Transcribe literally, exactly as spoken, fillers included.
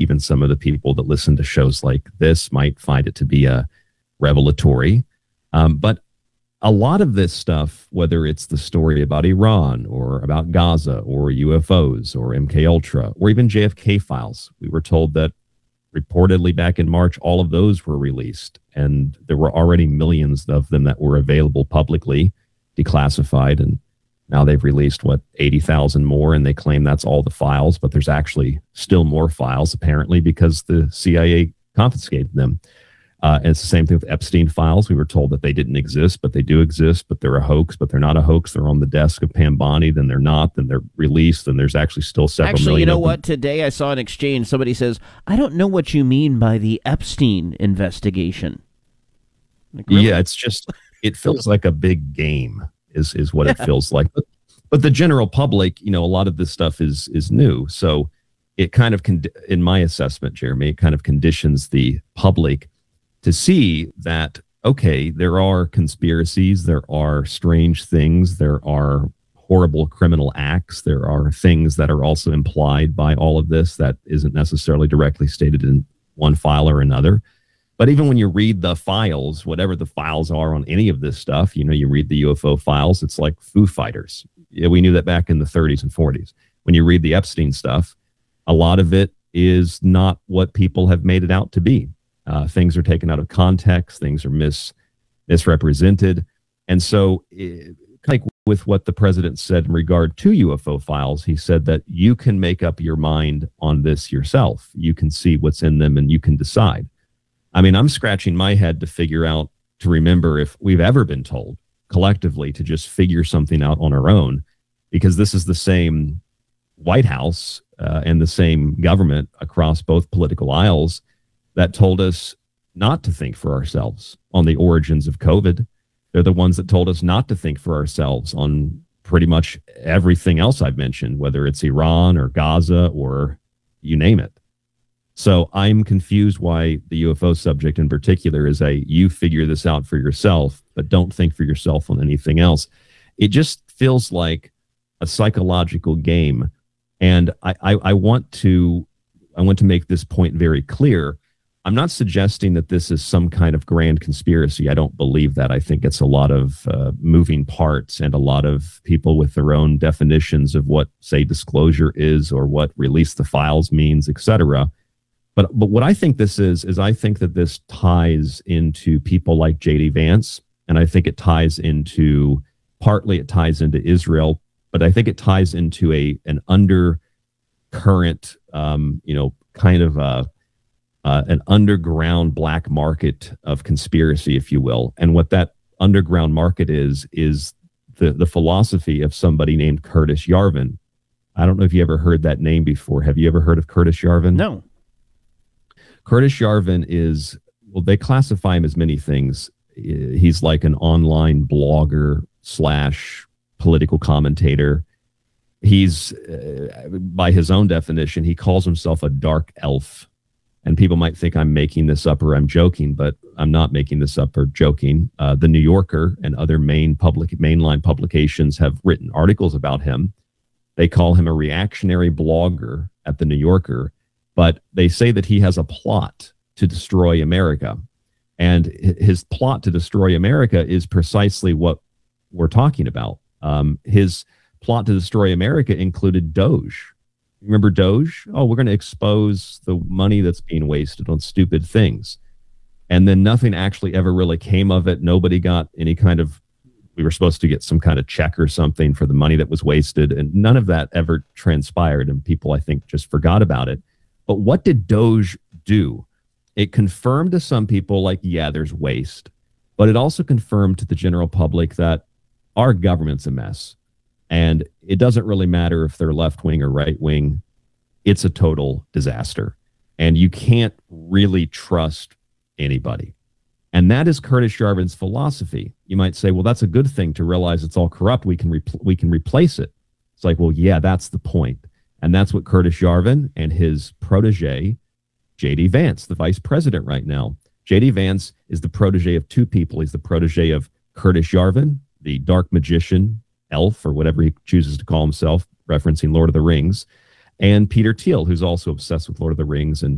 even some of the people that listen to shows like this might find it to be a revelatory. Um, but a lot of this stuff, whether it's the story about Iran or about Gaza or U F Os or M K Ultra or even J F K files, we were told that reportedly back in March, all of those were released, and there were already millions of them that were available publicly, declassified, and now they've released, what, eighty thousand more, and they claim that's all the files, but there's actually still more files, apparently, because the C I A confiscated them. Uh, and it's the same thing with Epstein files. We were told that they didn't exist, but they do exist, but they're a hoax, but they're not a hoax. They're on the desk of Pam Bondi, then they're not, then they're released, and there's actually still several actually, million you know of them. what? Today I saw an exchange. Somebody says, I don't know what you mean by the Epstein investigation. Like, really? Yeah, it's just, it feels like a big game is, is what it feels like. But, but the general public, you know, a lot of this stuff is is new. So it kind of, con- in my assessment, Jeremy, it kind of conditions the public to see that, okay, there are conspiracies, there are strange things, there are horrible criminal acts, there are things that are also implied by all of this that isn't necessarily directly stated in one file or another. But even when you read the files, whatever the files are on any of this stuff, you know, you read the U F O files, it's like Foo Fighters. Yeah, we knew that back in the thirties and forties. When you read the Epstein stuff, a lot of it is not what people have made it out to be. Uh, things are taken out of context. Things are mis misrepresented. And so it, like with what the president said in regard to U F O files, he said that you can make up your mind on this yourself. You can see what's in them and you can decide. I mean, I'm scratching my head to figure out, to remember if we've ever been told collectively to just figure something out on our own, because this is the same White House uh, and the same government across both political aisles that told us not to think for ourselves on the origins of COVID. They're the ones that told us not to think for ourselves on pretty much everything else I've mentioned, whether it's Iran or Gaza or you name it. So I'm confused why the U F O subject in particular is a, you figure this out for yourself, but don't think for yourself on anything else. It just feels like a psychological game. And I, I, I want to, I want to make this point very clear. I'm not suggesting that this is some kind of grand conspiracy. I don't believe that. I think it's a lot of uh, moving parts and a lot of people with their own definitions of what, say, disclosure is or what release the files means, et cetera. But, but what I think this is, is I think that this ties into people like J D Vance, and I think it ties into, partly it ties into Israel, but I think it ties into a an undercurrent, um, you know, kind of a, Uh, an underground black market of conspiracy, if you will. And what that underground market is, is the, the philosophy of somebody named Curtis Yarvin. I don't know if you ever heard that name before. Have you ever heard of Curtis Yarvin? No. Curtis Yarvin is, well, they classify him as many things. He's like an online blogger slash political commentator. He's, uh, by his own definition, he calls himself a dark elf. And people might think I'm making this up or I'm joking, but I'm not making this up or joking. Uh, the New Yorker and other main public mainline publications have written articles about him. They call him a reactionary blogger at the New Yorker, but they say that he has a plot to destroy America. And his plot to destroy America is precisely what we're talking about. Um, his plot to destroy America included Doge. Remember Doge? Oh, we're going to expose the money that's being wasted on stupid things. And then nothing actually ever really came of it. Nobody got any kind of, we were supposed to get some kind of check or something for the money that was wasted. And none of that ever transpired. And people, I think, just forgot about it. But what did Doge do? It confirmed to some people like, yeah, there's waste. But it also confirmed to the general public that our government's a mess. And it doesn't really matter if they're left wing or right wing. It's a total disaster. And you can't really trust anybody. And that is Curtis Yarvin's philosophy. You might say, well, that's a good thing to realize it's all corrupt. We can, repl- we can replace it. It's like, well, yeah, that's the point. And that's what Curtis Yarvin and his protege, J D Vance, the vice president right now. J D Vance is the protege of two people. He's the protege of Curtis Yarvin, the dark magician, elf, or whatever he chooses to call himself, referencing Lord of the Rings, and Peter Thiel, who's also obsessed with Lord of the Rings and